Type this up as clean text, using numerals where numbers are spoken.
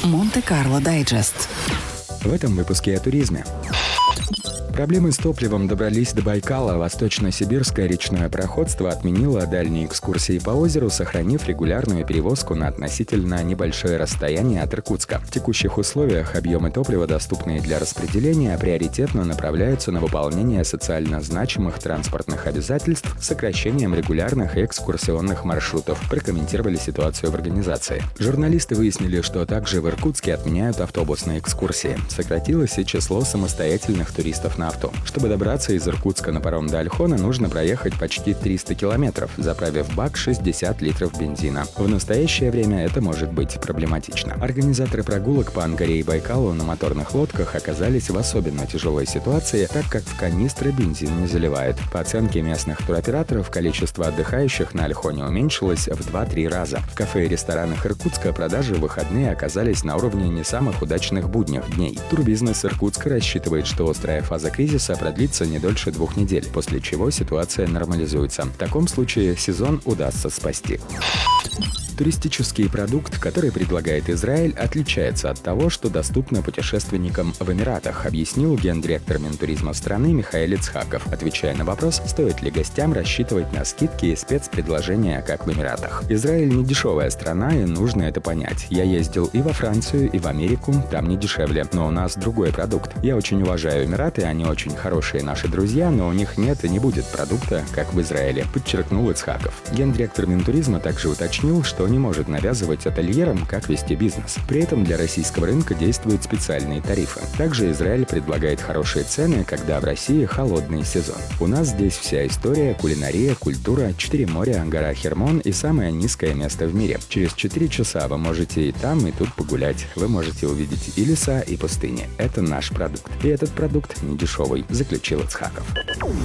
Монте-Карло Дайджест. В этом выпуске о туризме. Проблемы с топливом добрались до Байкала. Восточно-сибирское речное пароходство отменило дальние экскурсии по озеру, сохранив регулярную перевозку на относительно небольшое расстояние от Иркутска. В текущих условиях объемы топлива, доступные для распределения, приоритетно направляются на выполнение социально значимых транспортных обязательств с сокращением регулярных и экскурсионных маршрутов, прокомментировали ситуацию в организации. Журналисты выяснили, что также в Иркутске отменяют автобусные экскурсии. Сократилось и число самостоятельных туристов на авто. Чтобы добраться из Иркутска на паром до Ольхона, нужно проехать почти 300 километров, заправив в бак 60 литров бензина. В настоящее время это может быть проблематично. Организаторы прогулок по Ангаре и Байкалу на моторных лодках оказались в особенно тяжелой ситуации, так как в канистры бензин не заливают. По оценке местных туроператоров, количество отдыхающих на Ольхоне уменьшилось в 2-3 раза. В кафе и ресторанах Иркутска продажи в выходные оказались на уровне не самых удачных будних дней. Турбизнес Иркутска рассчитывает, что острая фаза кризиса продлится не дольше 2 недель, после чего ситуация нормализуется. В таком случае сезон удастся спасти. Туристический продукт, который предлагает Израиль, отличается от того, что доступно путешественникам в Эмиратах, объяснил гендиректор Минтуризма страны Михаил Ицхаков, отвечая на вопрос, стоит ли гостям рассчитывать на скидки и спецпредложения, как в Эмиратах. Израиль не дешевая страна, и нужно это понять. Я ездил и во Францию, и в Америку, там не дешевле, но у нас другой продукт. Я очень уважаю Эмираты, они очень хорошие наши друзья, но у них нет и не будет продукта, как в Израиле, подчеркнул Ицхаков. Гендиректор Минтуризма также уточнил, что не может навязывать ательерам, как вести бизнес. При этом для российского рынка действуют специальные тарифы. Также Израиль предлагает хорошие цены, когда в России холодный сезон. У нас здесь вся история, кулинария, культура, 4 моря, гора Хермон и самое низкое место в мире. Через 4 часа вы можете и там, и тут погулять. Вы можете увидеть и леса, и пустыни. Это наш продукт. И этот продукт не дешевый, заключил Ицхаков.